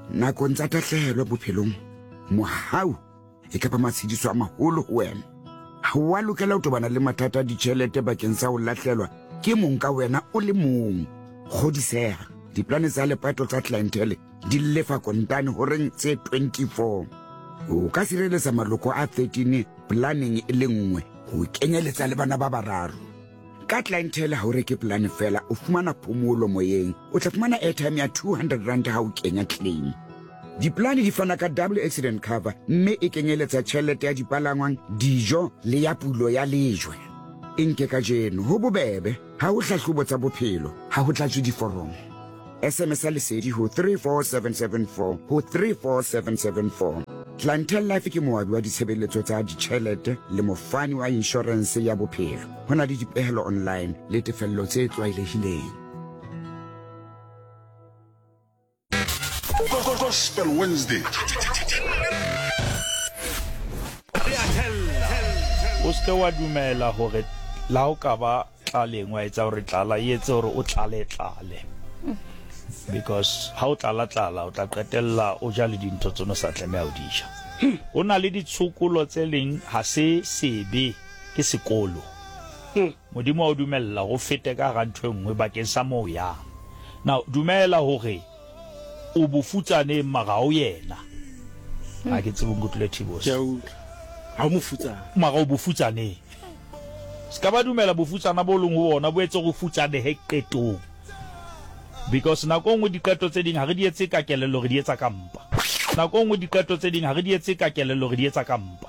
nakong tsa tahlehelo bophelong mohau e ka ba matshediso a maholo ho wena. Ha wa lokela ho tobana le mathata a ditjhelete bakeng sa ho lahlelwa ke mong ka wena o le mong. Kgodiseha, diplane tsa lepato tsa clientele di lefa kontane horeng tse 24. O ka sireletsa maloko a 13 planning e le nngwe ho kenyeletsa le bana ba bararo. Ka clientele ha o reke plan fela o fumana phomolo moyeng, o tla fumana airtime ya 200 rand ha o kenya claim. Diplane di fana ka double accident cover mme e kenyeletsa tjhelete ya dipalangwang, dijo le ya pulo ya lejwe. Nke ka jeno ho bobebe ha o hlahlobo tsa bophelo ha ho tlatswe diforomo. SMS lesedi ho 34774 ho 34774. Clientele Life ke moabi wa ditshebeletso tsa ditjhelete le mofani wa insurance ya bophelo. Ho na le dipehelo online le tefello tse tlwaelehileng. Gospel Wednesday. O se wa dumela hore la o ka ba tlaleng wa etsa hore tlala e etse hore o tlale. Because ha o tlala o tla qetella o ja le dintho tseno sa tlameha o di ja. O na le ditshokolo tse leng ha se sebe ke sekolo. Modimo o dumella go fete ka ga ntho engwe bakeng sa mo ya. Now dumela hore o bofutsane maga o yena. Ha ke tsebong go tlile thibos. Ha mo futsana. Maga o bofutsane. Ska ba dumela bofutsana bo leng ho bona bo etse go futsane he qetong. Because nako ngwe diqeto tse ding ha re di etse ka kelello re di etsa ka mpa. Nako ngwe diqeto tse ding ha re di etse ka kelello re di etsa ka mpa.